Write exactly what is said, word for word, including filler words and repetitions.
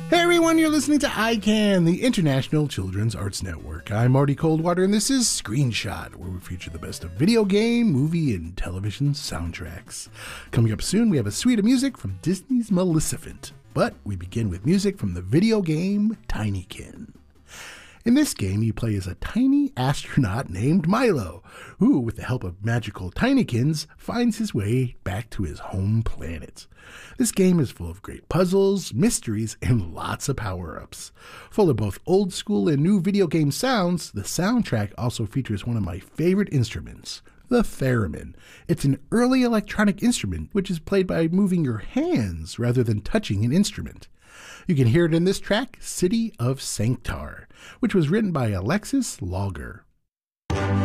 Hey everyone, you're listening to I CAN, the International Children's Arts Network. I'm Marty Coldwater, and this is Screenshot, where we feature the best of video game, movie, and television soundtracks. Coming up soon, we have a suite of music from Disney's Maleficent, but we begin with music from the video game Tinykin. In this game, you play as a tiny astronaut named Milo, who, with the help of magical Tinykins, finds his way back to his home planet. This game is full of great puzzles, mysteries, and lots of power-ups. Full of both old school and new video game sounds, the soundtrack also features one of my favorite instruments, the theremin. It's an early electronic instrument which is played by moving your hands rather than touching an instrument. You can hear it in this track, City of Sanctar, which was written by Alexis Lawger.